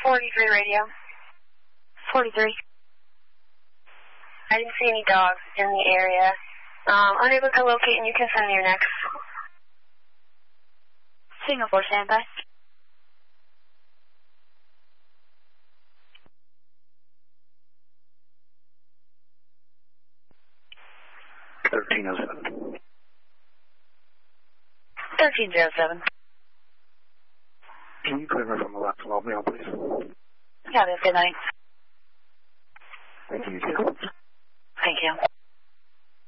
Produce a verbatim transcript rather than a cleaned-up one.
forty-three radio. forty-three. I didn't see any dogs in the area. Um, unable to locate, and you can send me your next. Singapore, standby. thirteen oh seven. thirteen oh seven. Can you clear me from the left to Mobile, please? Got it. Good night. Thank you. Thank you.